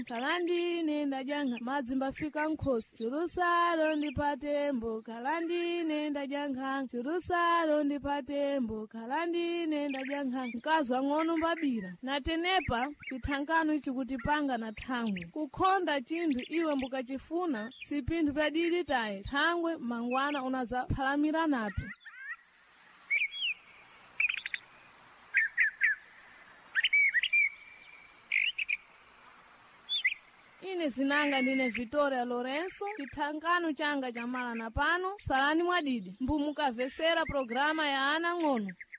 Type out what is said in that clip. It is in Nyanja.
kalandi nenda janga madzi mbafika nkhosi churusalo ndipatembo kalandi nenda janga churusalo ndipatembo kalandi nenda janga mkazi wang'ono mbabira natenepa chithankano chikutipanga na thangwe kukhonda chinthu iwe mbukachifuna si pinthu pyadili taye thangwe mangwana unazaphalamira napo. Ine zinanga ndine Victoria Lorenzo chithankano changa chamala na pano salani mwadidi mbumukavesera programa ya ana ng'ono